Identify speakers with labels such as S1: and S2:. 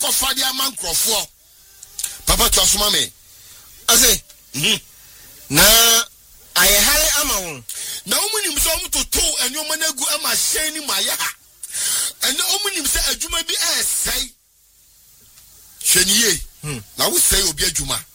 S1: akɔfa de ama nkrɔfoɔ papa to asoma me
S2: ase na ayehare ama wo
S1: na omunim so omutoto enwoma na gu ama hyɛn ni ma yɛ ha ɛna omunim sɛ adwuma bi ɛsɛe hwɛniye na wo sɛe obi adwuma